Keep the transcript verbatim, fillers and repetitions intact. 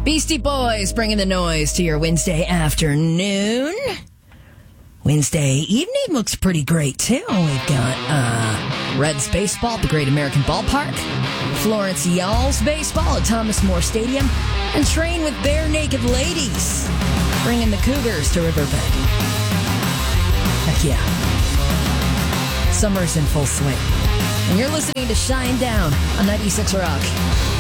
Beastie Boys bringing the noise to your Wednesday afternoon. Wednesday evening looks pretty great, too. We've got uh, Reds baseball at the Great American Ballpark, Florence Y'all's baseball at Thomas More Stadium, and Train with Bare Naked Ladies, bringing the Cougars to Riverbend. Heck yeah. Summer's in full swing. And you're listening to Shine Down on ninety-six Rock.